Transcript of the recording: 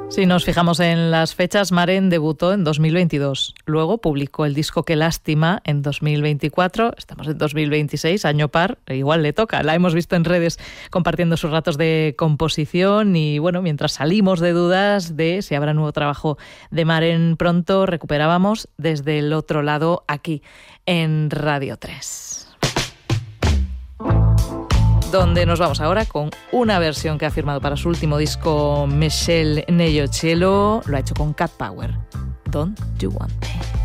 Si nos fijamos en las fechas, Maren debutó en 2022. Luego publicó el disco Qué lástima en 2024. Estamos en 2026, año par. Igual le toca. La hemos visto en redes compartiendo sus ratos de composición. Y bueno, mientras salimos de dudas de si habrá nuevo trabajo de Maren pronto, recuperábamos Desde el otro lado aquí en Radio 3. Donde nos vamos ahora con una versión que ha firmado para su último disco Michelle Neyochello. Lo ha hecho con Cat Power. Don't You Want Me.